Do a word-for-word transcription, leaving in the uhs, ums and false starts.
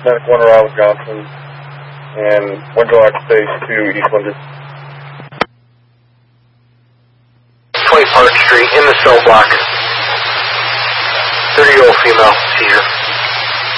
Medic one around Wisconsin, and Winter Lock Space to East Windsor. twenty Park Street, in the cell block. thirty-year-old female, see her.